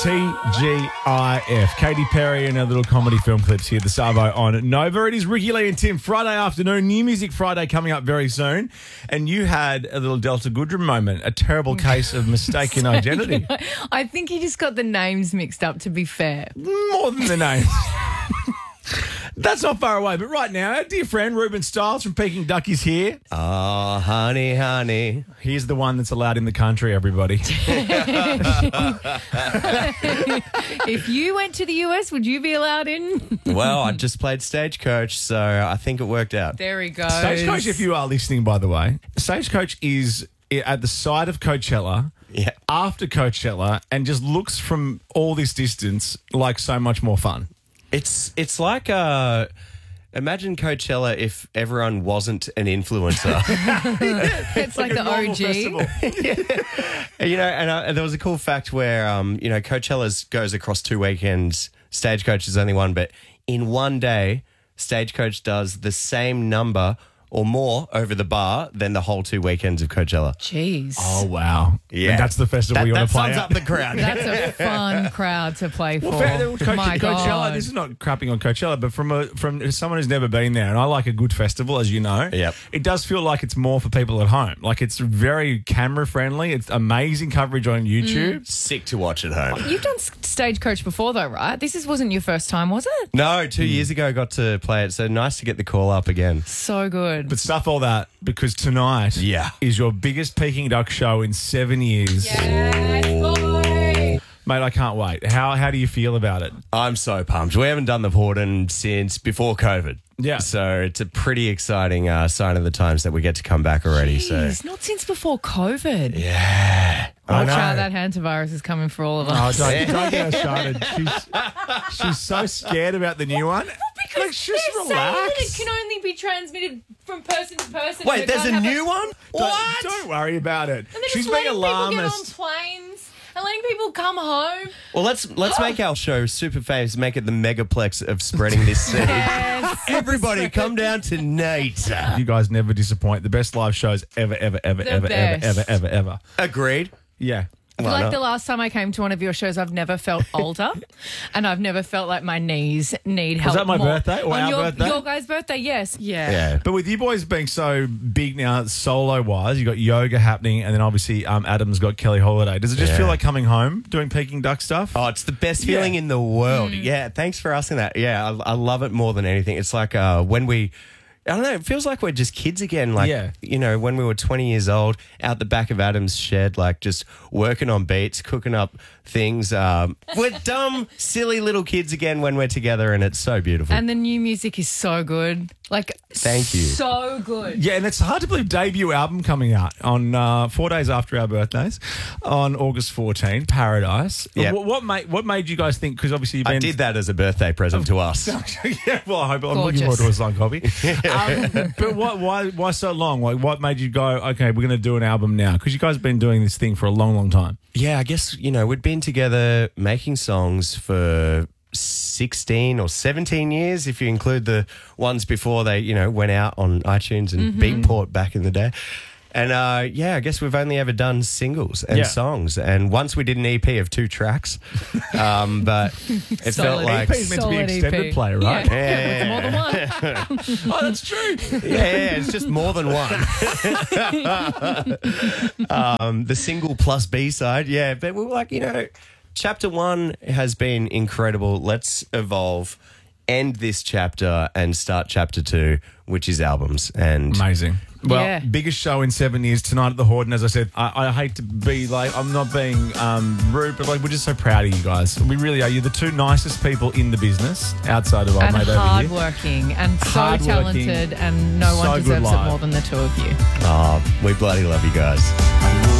TGIF. Katy Perry and her little comedy film clips here, the Savo on Nova. It is Ricky Lee and Tim, Friday afternoon, New Music Friday coming up very soon. And you had a little Delta Goodrem moment, a terrible case of mistaken identity. I think he just got the names mixed up, to be fair. More than the names. That's not far away, but right now, our dear friend Ruben Stiles from Peking Duck is here. Oh, honey, honey. He's the one that's allowed in the country, everybody. If you went to the US, would you be allowed in? Well, I just played Stagecoach, so I think it worked out. There he goes. Stagecoach, if you are listening, by the way, Stagecoach is at the side of Coachella. Yeah. After Coachella, and just looks from all this distance like so much more fun. It's like imagine Coachella if everyone wasn't an influencer. It's like the a OG. festival. You know, and there was a cool fact where Coachella goes across 2 weekends. Stagecoach is only one, but in one day, Stagecoach does the same number or more over the bar than the whole 2 weekends of Coachella. Jeez. Oh, wow. Yeah. And that's the festival you want to play That sums at. up the crowd. That's a fun crowd to play for. Well, fair, My Coachella, God. this is not crapping on Coachella, but from someone who's never been there, and I like a good festival, as you know, Yep. it does feel like it's more for people at home. Like, it's very camera friendly. It's amazing coverage on YouTube. Sick to watch at home. You've done Stagecoach before, though, right? This wasn't your first time, was it? No, 2 years ago I got to play it, so nice to get the call up again. So good. But stuff all that, because tonight is your biggest Peking Duck show in 7 years. Yes, boy. Mate, I can't wait. How do you feel about it? I'm so pumped. We haven't done the Porden since before COVID. Yeah. So it's a pretty exciting sign of the times that we get to come back already. Jeez, not since before COVID. Yeah. Watch know. out, that hantavirus is coming for all of Oh, us. don't get her started. She's so scared about the new one. Because Like, just they're saying that relax. it can only be transmitted from person to person. Wait, It there's can't a have new one? What? Don't worry about it. And they're She's just being letting people get on alarmist. planes and letting people come home. Well, let's make our show super famous. Make it the megaplex of spreading this seed. Yes. Everybody, come down tonight. You guys never disappoint. The best live shows ever. best. Agreed. Yeah. I feel like the last time I came to one of your shows, I've never felt older, and I've never felt like my knees need help. Was that my more. birthday or On our birthday? Your guys' birthday, yes. Yeah. But with you boys being so big now, solo-wise, you got yoga happening, and then obviously Adam's got Kelly Holiday. Does it just feel like coming home, doing Peking Duck stuff? Oh, it's the best feeling in the world. Yeah, thanks for asking that. Yeah, I love it more than anything. It's like when we... I don't know, it feels like we're just kids again. Like, when we were 20 years old, out the back of Adam's shed, like just working on beats, cooking up things. We're dumb, silly little kids again when we're together, and it's so beautiful. And the new music is so good. Like, Thank you. So good. Yeah, and it's hard to believe debut album coming out on 4 days after our birthdays on August 14, Paradise. Yeah. What made you guys think, because obviously you've been... I did that as a birthday present to us. Yeah, well, I'm looking forward to a signed copy. But why so long? Like, what made you go, okay, we're going to do an album now? Because you guys have been doing this thing for a long, long time. Yeah, I guess, we'd been together making songs for 16 or 17 years, if you include the ones before they, went out on iTunes and Beatport back in the day. And, I guess we've only ever done singles and songs. And once we did an EP of 2 tracks, but it felt like... EP is meant to be extended play, right? Yeah. More than one. Oh, that's true. Yeah, it's just more than one. The single plus B-side, but we were like, chapter 1 has been incredible. Let's evolve, end this chapter, and start chapter 2, which is albums. And amazing. Well, biggest show in 7 years tonight at the Horden. As I said, I hate to be like, I'm not being rude, but like, we're just so proud of you guys. We really are. You're the 2 nicest people in the business outside of old mate over here. Hardworking and so talented, and no one deserves it more than the 2 of you. we bloody love you guys.